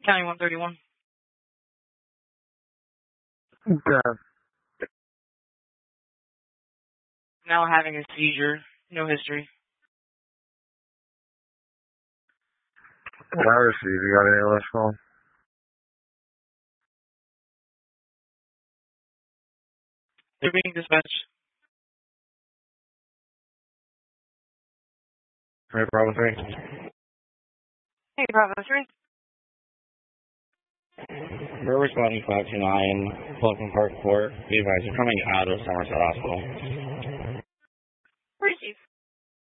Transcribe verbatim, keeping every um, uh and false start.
County one thirty-one. Okay. Now having a seizure. No history. I received. You got any last call? They're being dispatched. Hey, Bravo three. Hey, Bravo three. We're responding five two nine, Fulton Park Court. Be advised, you're coming out of Somerset Hospital. Receive.